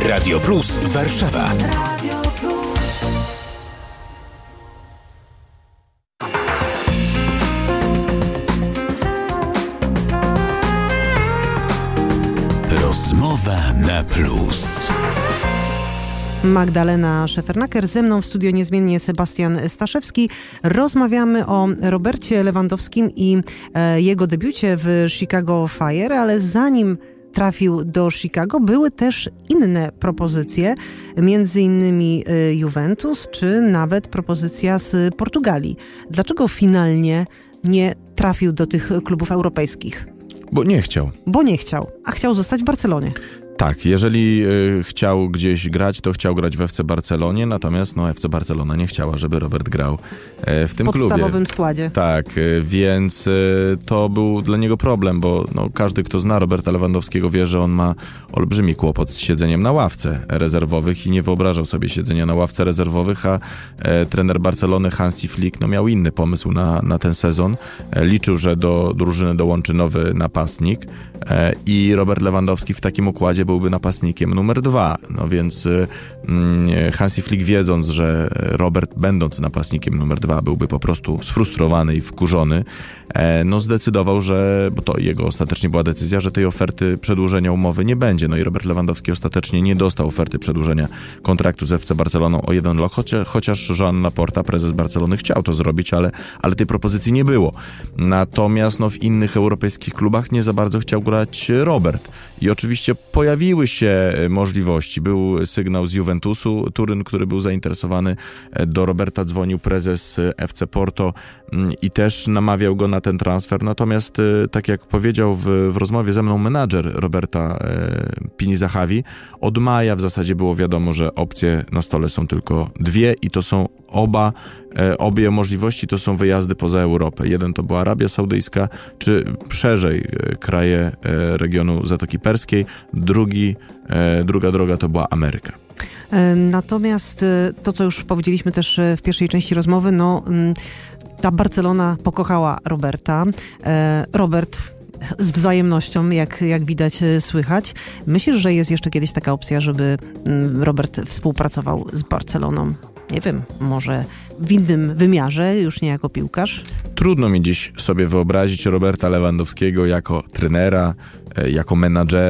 Radio Plus Warszawa. Rozmowa na plus. Magdalena Szefernaker, ze mną w studio niezmiennie Sebastian Staszewski. Rozmawiamy o Robercie Lewandowskim i jego debiucie w Chicago Fire, ale zanim trafił do Chicago, były też inne propozycje, między innymi Juventus, czy nawet propozycja z Portugalii. Dlaczego finalnie nie trafił do tych klubów europejskich? Bo nie chciał. A chciał zostać w Barcelonie. Tak, jeżeli chciał gdzieś grać, to chciał grać w FC Barcelonie, natomiast FC Barcelona nie chciała, żeby Robert grał w tym klubie. W podstawowym składzie. Tak, więc to był dla niego problem, bo każdy, kto zna Roberta Lewandowskiego, wie, że on ma olbrzymi kłopot z siedzeniem na ławce rezerwowych i nie wyobrażał sobie siedzenia na ławce rezerwowych, a trener Barcelony Hansi Flick miał inny pomysł na ten sezon. Liczył, że do drużyny dołączy nowy napastnik i Robert Lewandowski w takim układzie byłby napastnikiem numer 2. Więc Hansi Flick, wiedząc, że Robert, będąc napastnikiem numer 2, byłby po prostu sfrustrowany i wkurzony, zdecydował, bo to jego ostatecznie była decyzja, że tej oferty przedłużenia umowy nie będzie. I Robert Lewandowski ostatecznie nie dostał oferty przedłużenia kontraktu z FC Barceloną o 1 rok, chociaż Joan Laporta, prezes Barcelony, chciał to zrobić, ale tej propozycji nie było. Natomiast w innych europejskich klubach nie za bardzo chciał grać Robert. I oczywiście pojawiły się możliwości. Był sygnał z Juventusu Turyn, który był zainteresowany. Do Roberta dzwonił prezes FC Porto i też namawiał go na ten transfer. Natomiast, tak jak powiedział w rozmowie ze mną menadżer Roberta, Pini Zahavi, od maja w zasadzie było wiadomo, że opcje na stole są tylko dwie i to są obie możliwości to są wyjazdy poza Europę. Jeden to była Arabia Saudyjska, czy szerzej kraje regionu Zatoki Perskiej. Druga droga to była Ameryka. Natomiast to, co już powiedzieliśmy też w pierwszej części rozmowy, ta Barcelona pokochała Roberta. Robert z wzajemnością, jak widać, słychać. Myślisz, że jest jeszcze kiedyś taka opcja, żeby Robert współpracował z Barceloną? Nie wiem, może w innym wymiarze, już nie jako piłkarz? Trudno mi dziś sobie wyobrazić Roberta Lewandowskiego jako trenera, jako menadżera.